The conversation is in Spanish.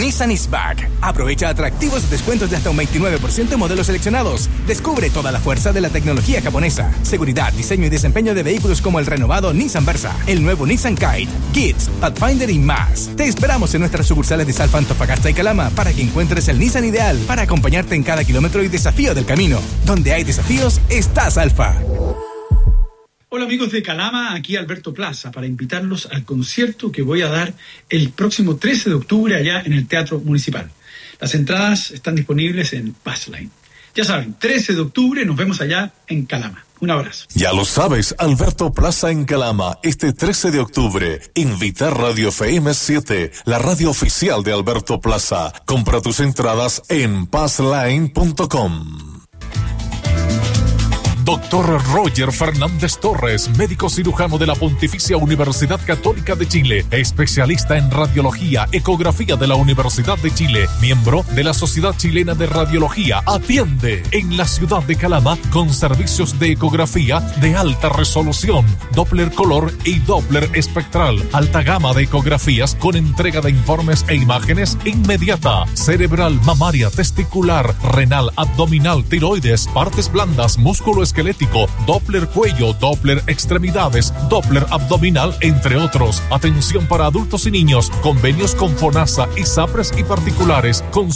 Nissan is back. Aprovecha atractivos descuentos de hasta un 29% en modelos seleccionados. Descubre toda la fuerza de la tecnología japonesa. Seguridad, diseño y desempeño de vehículos como el renovado Nissan Versa, el nuevo Nissan Kite, Kids, Pathfinder y más. Te esperamos en nuestras sucursales de Salfa, Antofagasta y Calama para que encuentres el Nissan ideal para acompañarte en cada kilómetro y desafío del camino. Donde hay desafíos, está Salfa. Hola amigos de Calama, aquí Alberto Plaza para invitarlos al concierto que voy a dar el próximo 13 de octubre allá en el Teatro Municipal. Las entradas están disponibles en Passline. Ya saben, 13 de octubre nos vemos allá en Calama. Un abrazo. Ya lo sabes, Alberto Plaza en Calama, este 13 de octubre. Invita Radio FM 7, la radio oficial de Alberto Plaza. Compra tus entradas en passline.com. Doctor Roger Fernández Torres, médico cirujano de la Pontificia Universidad Católica de Chile, especialista en radiología, ecografía de la Universidad de Chile, miembro de la Sociedad Chilena de Radiología, atiende en la ciudad de Calama con servicios de ecografía de alta resolución, Doppler color y Doppler espectral, alta gama de ecografías con entrega de informes e imágenes inmediata, cerebral, mamaria, testicular, renal, abdominal, tiroides, partes blandas, músculo esquelético, Doppler cuello, Doppler extremidades, Doppler abdominal, entre otros. Atención para adultos y niños, convenios con FONASA, ISAPRES y particulares.